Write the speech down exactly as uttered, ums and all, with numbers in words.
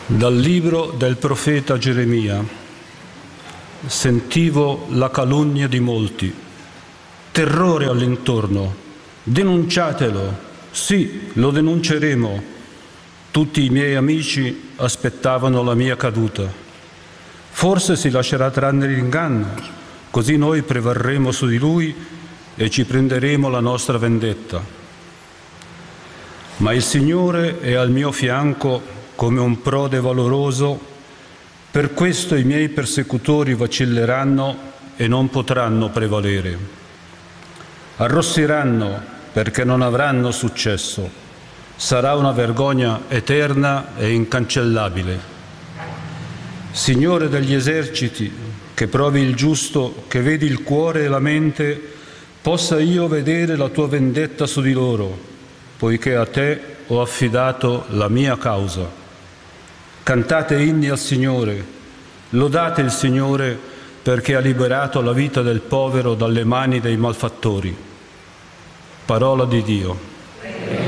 Dal libro del profeta Geremia. Sentivo la calunnia di molti, terrore all'intorno. Denunciatelo, sì, lo denunceremo. Tutti i miei amici aspettavano la mia caduta. Forse si lascerà trarre l'inganno, così noi prevarremo su di lui e ci prenderemo la nostra vendetta. Ma il Signore è al mio fianco come un prode valoroso, per questo i miei persecutori vacilleranno e non potranno prevalere. Arrossiranno perché non avranno successo. Sarà una vergogna eterna e incancellabile. Signore degli eserciti, che provi il giusto, che vedi il cuore e la mente, possa io vedere la tua vendetta su di loro, poiché a te ho affidato la mia causa. Cantate inni al Signore, lodate il Signore perché ha liberato la vita del povero dalle mani dei malfattori. Parola di Dio.